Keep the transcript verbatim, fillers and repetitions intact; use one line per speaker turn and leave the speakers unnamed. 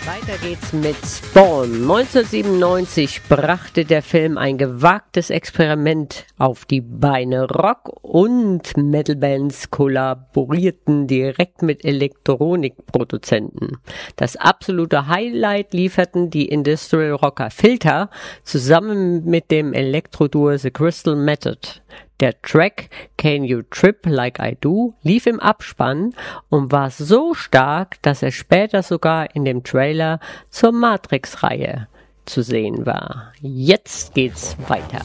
Weiter geht's mit Spawn. neunzehnhundertsiebenundneunzig brachte der Film ein gewagtes Experiment auf die Beine. Rock- und Metalbands kollaborierten direkt mit Elektronikproduzenten. Das absolute Highlight lieferten die Industrial Rocker Filter zusammen mit dem Elektroduo The Crystal Method. Der Track Can You Trip Like I Do lief im Abspann und war so stark, dass er später sogar in dem Trailer zur Matrix-Reihe zu sehen war. Jetzt geht's weiter.